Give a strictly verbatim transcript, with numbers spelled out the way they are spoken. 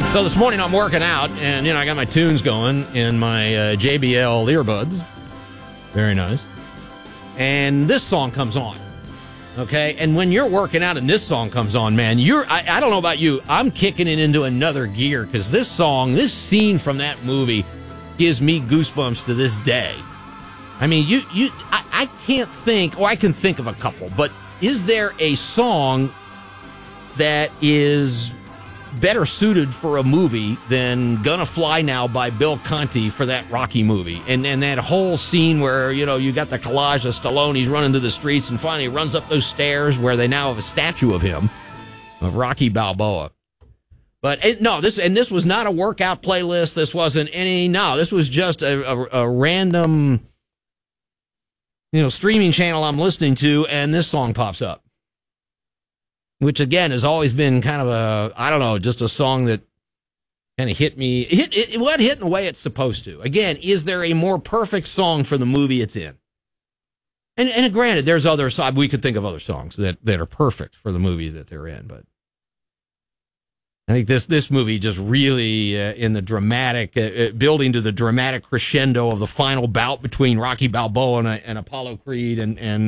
So this morning I'm working out, and you know I got my tunes going in my uh, J B L earbuds. Very nice. And this song comes on. Okay, and when you're working out and this song comes on, man, you're I, I don't know about you, I'm kicking it into another gear because this song, this scene from that movie gives me goosebumps to this day. I mean, you you I, I can't think, or I can think of a couple, but is there a song that is better suited for a movie than Gonna Fly Now by Bill Conti for that Rocky movie? And and that whole scene where, you know, you got the collage of Stallone, he's running through the streets, and finally he runs up those stairs where they now have a statue of him, of Rocky Balboa. But it, no, this and this was not a workout playlist. This wasn't any, no, this was just a, a, a random, you know, streaming channel I'm listening to, and this song pops up. Which, again, has always been kind of a, I don't know, just a song that kind of hit me. Hit it, what hit in the way it's supposed to. Again, is there a more perfect song for the movie it's in? And and granted, there's other songs. We could think of other songs that, that are perfect for the movie that they're in. But I think this, this movie just really, uh, in the dramatic, uh, building to the dramatic crescendo of the final bout between Rocky Balboa and, and Apollo Creed and, and